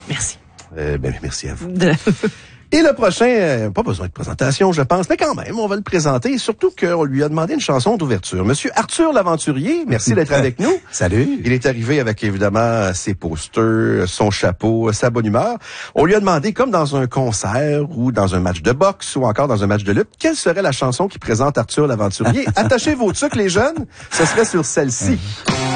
Merci. Merci à vous. Et le prochain, pas besoin de présentation, je pense, mais quand même, on va le présenter, surtout qu'on lui a demandé une chanson d'ouverture. Monsieur Arthur Laventurier, merci d'être avec nous. Salut. Il est arrivé avec, évidemment, ses posters, son chapeau, sa bonne humeur. On lui a demandé, comme dans un concert ou dans un match de boxe ou encore dans un match de lutte, quelle serait la chanson qui présente Arthur Laventurier? Attachez vos trucs, les jeunes, ce serait sur celle-ci.